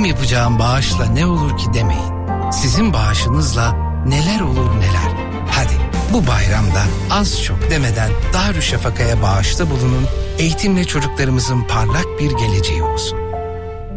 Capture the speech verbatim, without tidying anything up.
benim yapacağım bağışla ne olur ki demeyin. Sizin bağışınızla neler olur neler. Hadi bu bayramda az çok demeden Darüşşafaka'ya bağışta bulunun. Eğitimle çocuklarımızın parlak bir geleceği olsun.